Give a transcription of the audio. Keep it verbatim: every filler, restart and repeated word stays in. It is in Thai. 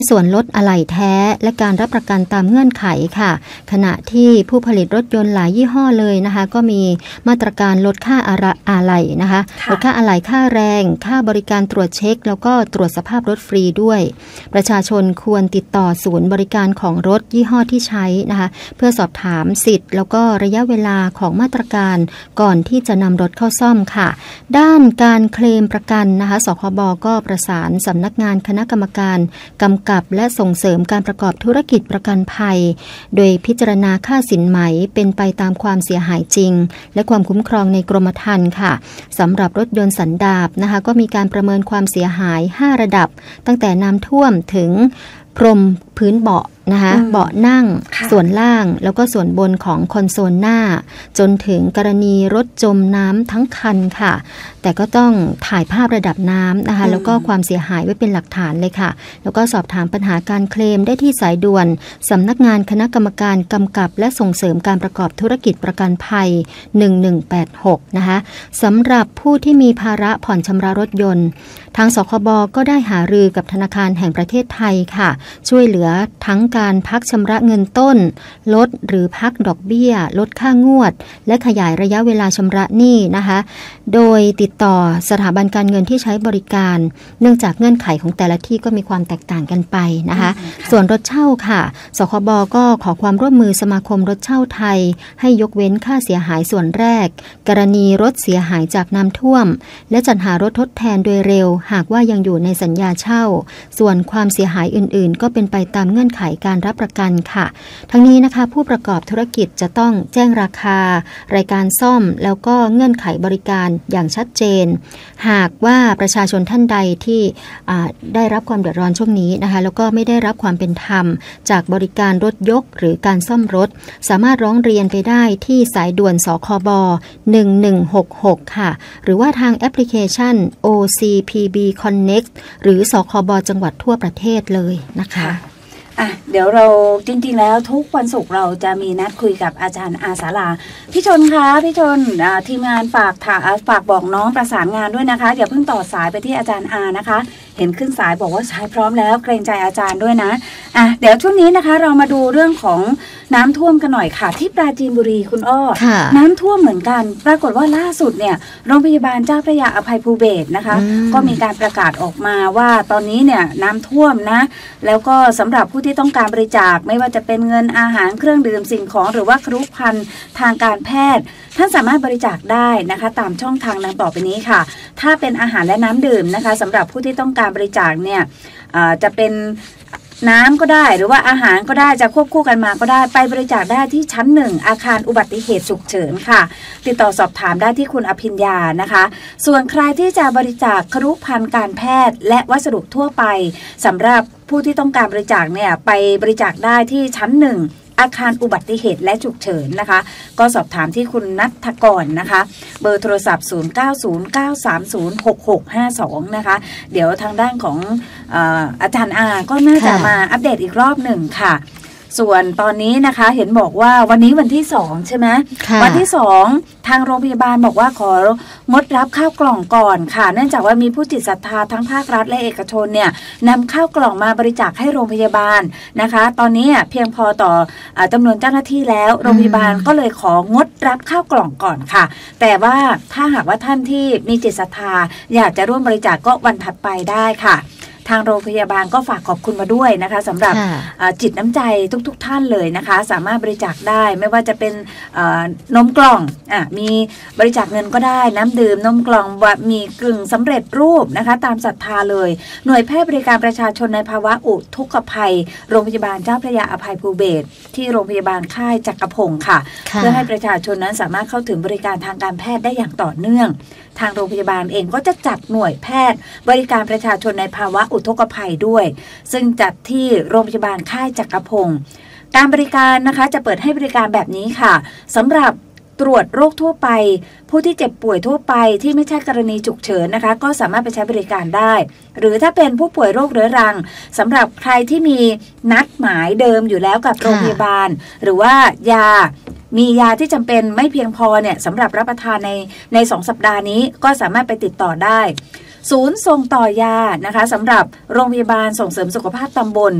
ส่วนลดอะไหล่แท้และการรับประกันตามเงื่อนไขค่ะขณะที่ผู้ผลิตรถยนต์หลายยี่ห้อเลยนะคะก็มีมาตรการลดค่าอะไหล่นะคะลดค่าอะไหล่ค่าแรงค่าบริการตรวจเช็คแล้วก็ตรวจสภาพรถฟรีด้วยประชาชนควรติดต่อศูนย์บริการของรถยี่ห้อที่ใช้นะคะเพื่อสอบถามสิทธิ์แล้วก็ระยะเวลาของมาตรการก่อนที่จะนำรถเข้าซ่อมค่ะด้านการเคลมประกันนะคะสคบก็ประสานสำนักงานคณะกรรมการกำกับและส่งเสริมการประกอบธุรกิจประกันภัยโดยพิจารณาค่าสินไหมเป็นไปตามความเสียหายจริงและความคุ้มครองในกรมธรรม์ค่ะสำหรับรถยนต์สันดาปนะคะก็มีการประเมินความเสียหายห้าระดับตั้งแต่น้ำท่วมถึงพรมพื้นเบาะนะคะเบาะนั่งส่วนล่างแล้วก็ส่วนบนของคอนโซลหน้าจนถึงกรณีรถจมน้ำทั้งคันค่ะแต่ก็ต้องถ่ายภาพระดับน้ำนะคะแล้วก็ความเสียหายไว้เป็นหลักฐานเลยค่ะแล้วก็สอบถามปัญหาการเคลมได้ที่สายด่วนสำนักงานคณะกรรมการกำกับและส่งเสริมการประกอบธุรกิจประกันภัยหนึ่งหนึ่งแปดหกนะคะสำหรับผู้ที่มีภาระผ่อนชำระรถยนต์ทางสคบก็ได้หารือกับธนาคารแห่งประเทศไทยค่ะช่วยเหลือทั้งการพักชำระเงินต้นลดหรือพักดอกเบี้ยลดค่างวดและขยายระยะเวลาชำระหนี้นะคะโดยติดต่อสถาบันการเงินที่ใช้บริการเนื่องจากเงื่อนไขของแต่ละที่ก็มีความแตกต่างกันไปนะคะส่วนรถเช่าค่ะสคบก็ขอความร่วมมือสมาคมรถเช่าไทยให้ยกเว้นค่าเสียหายส่วนแรกกรณีรถเสียหายจากน้ำท่วมและจัดหารถทดแทนโดยเร็วหากว่ายังอยู่ในสัญญาเช่าส่วนความเสียหายอื่นๆก็เป็นไปตามเงื่อนไขการรับประกันค่ะทั้งนี้นะคะผู้ประกอบธุรกิจจะต้องแจ้งราคารายการซ่อมแล้วก็เงื่อนไขบริการอย่างชัดเจนหากว่าประชาชนท่านใดที่ได้รับความเดือดร้อนช่วงนี้นะคะแล้วก็ไม่ได้รับความเป็นธรรมจากบริการรถยกหรือการซ่อมรถสามารถร้องเรียนไปได้ที่สายด่วนสคบหนึ่งหนึ่งหกหกค่ะหรือว่าทางแอปพลิเคชัน โอ ซี พี บี Connect หรือสคบจังหวัดทั่วประเทศเลยนะคะอ่ะเดี๋ยวเราจริงๆแล้วทุกวันศุกร์เราจะมีนัดคุยกับอาจารย์อาสาลาพี่ชนคะพี่ชนทีมงานฝากถามฝากบอกน้องประสานงานด้วยนะคะอย่าเพิ่งต่อสายไปที่อาจารย์อานะคะเห็นขึ้นสายบอกว่าใช้พร้อมแล้วเกรงใจอาจารย์ด้วยนะอ่ะเดี๋ยวช่วงนี้นะคะเรามาดูเรื่องของน้ำท่วมกันหน่อยค่ะที่ปราจีนบุรีคุณอ้อน้ำท่วมเหมือนกันปรากฏว่าล่าสุดเนี่ยโรงพยาบาลเจ้าพระยาอภัยภูเบศรนะคะก็มีการประกาศออกมาว่าตอนนี้เนี่ยน้ำท่วมนะแล้วก็สำหรับผู้ที่ต้องการบริจาคไม่ว่าจะเป็นเงินอาหารเครื่องดื่มสิ่งของหรือว่าครุภัณฑ์ทางการแพทย์ท่านสามารถบริจาคได้นะคะตามช่องทางดังต่อไปนี้ค่ะถ้าเป็นอาหารและน้ำดื่มนะคะสำหรับผู้ที่ต้องการบริจาคเนี่ยจะเป็นน้ำก็ได้หรือว่าอาหารก็ได้จะควบคู่กันมาก็ได้ไปบริจาคได้ที่ชั้นหนึ่งอาคารอุบัติเหตุฉุกเฉินค่ะติดต่อสอบถามได้ที่คุณอภิญญานะคะส่วนใครที่จะบริจาคครุภัณฑ์การแพทย์และวัสดุทั่วไปสำหรับผู้ที่ต้องการบริจาคเนี่ยไปบริจาคได้ที่ชั้นหนึ่งอาคารอุบัติเหตุและฉุกเฉินนะคะก็สอบถามที่คุณณัฐกรนะคะเบอร์โทรศัพท์ศูนย์ เก้า ศูนย์ เก้า สาม ศูนย์ หก หก ห้า สองนะคะเดี๋ยวทางด้านของเอ่ออาจารย์อาก็น่าจะมาอัปเดตอีกรอบหนึ่งค่ะส่วนตอนนี้นะคะเห็นบอกว่าวันนี้วันที่สองใช่ไหมวันที่สองทางโรงพยาบาลบอกว่าของดรับข้าวกล่องก่อนค่ะเนื่องจากว่ามีผู้จิตศรัทธาทั้งภาครัฐและเอกชนเนี่ยนำข้าวกล่องมาบริจาคให้โรงพยาบาลนะคะตอนนี้เพียงพอต่อจำนวนเจ้าหน้าที่แล้วโรงพยาบาลก็เลยของดรับข้าวกล่องก่อนค่ะแต่ว่าถ้าหากว่าท่านที่มีจิตศรัทธาอยากจะร่วมบริจาคก็วันถัดไปได้ค่ะทางโรงพยาบาลก็ฝากขอบคุณมาด้วยนะคะสำหรับจิตน้ำใจทุกๆ ท, ท่านเลยนะคะสามารถบริจาคได้ไม่ว่าจะเป็นนมกล่องอ่ะมีบริจาคเงินก็ได้น้ำดื่มนมกล่องมีกึ่งสำเร็จรูปนะคะตามศรัทธาเลยหน่วยแพทย์บริการประชาชนในภาวะอุทกภัยโรงพยาบาลเจ้าพระยาอภัยภูเบศรที่โรงพยาบาลค่ายจักรพงศ์ค่ะเพื่อให้ประชาชนนั้นสามารถเข้าถึงบริการทางการแพทย์ได้อย่างต่อเนื่องทางโรงพยาบาลเองก็จะจัดหน่วยแพทย์บริการประชาชนในภาวะอุทกภัยด้วยซึ่งจัดที่โรงพยาบาลค่ายจักรพงศ์การบริการนะคะจะเปิดให้บริการแบบนี้ค่ะสำหรับตรวจโรคทั่วไปผู้ที่เจ็บป่วยทั่วไปที่ไม่ใช่กรณีฉุกเฉินนะคะก็สามารถไปใช้บริการได้หรือถ้าเป็นผู้ป่วยโรคเรื้อรังสำหรับใครที่มีนัดหมายเดิมอยู่แล้วกับโรงพยาบาลหรือว่ายามียาที่จำเป็นไม่เพียงพอเนี่ยสำหรับรับประทานในในสองสัปดาห์นี้ก็สามารถไปติดต่อได้ศูนย์ส่งต่อยานะคะสำหรับโรงพยาบาลส่งเสริมสุขภาพตำบล